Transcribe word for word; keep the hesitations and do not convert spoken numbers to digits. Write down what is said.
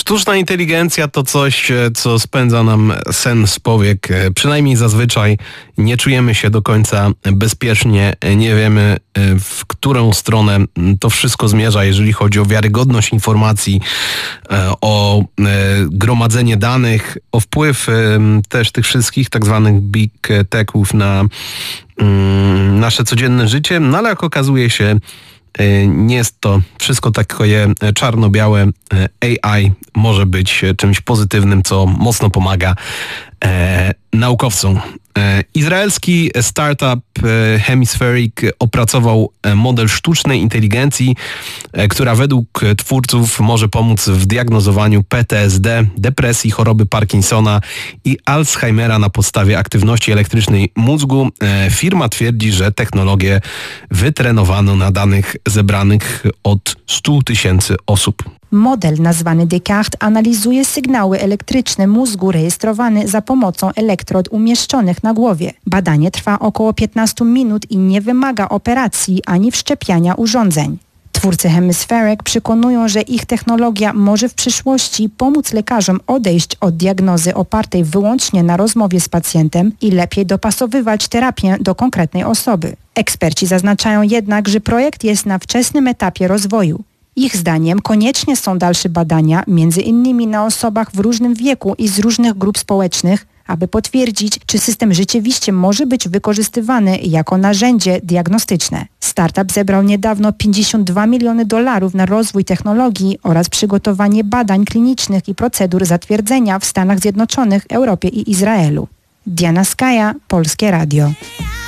Sztuczna inteligencja to coś, co spędza nam sen z powiek. Przynajmniej zazwyczaj nie czujemy się do końca bezpiecznie. Nie wiemy, w którą stronę to wszystko zmierza, jeżeli chodzi o wiarygodność informacji, o gromadzenie danych, o wpływ też tych wszystkich tak zwanych big techów na nasze codzienne życie. No ale jak okazuje się, nie jest to wszystko takie czarno-białe. A I może być czymś pozytywnym, co mocno pomaga e, naukowcom. E, izraelski startup e, Hemispheric opracował model sztucznej inteligencji, e, która według twórców może pomóc w diagnozowaniu P T S D, depresji, choroby Parkinsona i Alzheimera na podstawie aktywności elektrycznej mózgu. E, firma twierdzi, że technologię wytrenowano na danych zebranych od stu tysięcy osób. Model nazwany Descartes analizuje sygnały elektryczne mózgu rejestrowane za pomocą elektrod umieszczonych na głowie. Badanie trwa około piętnaście minut i nie wymaga operacji ani wszczepiania urządzeń. Twórcy Hemispheric przekonują, że ich technologia może w przyszłości pomóc lekarzom odejść od diagnozy opartej wyłącznie na rozmowie z pacjentem i lepiej dopasowywać terapię do konkretnej osoby. Eksperci zaznaczają jednak, że projekt jest na wczesnym etapie rozwoju. Ich zdaniem koniecznie są dalsze badania, między innymi na osobach w różnym wieku i z różnych grup społecznych, aby potwierdzić, czy system rzeczywiście może być wykorzystywany jako narzędzie diagnostyczne. Startup zebrał niedawno pięćdziesiąt dwa miliony dolarów na rozwój technologii oraz przygotowanie badań klinicznych i procedur zatwierdzenia w Stanach Zjednoczonych, Europie i Izraelu. Diana Skaja, Polskie Radio.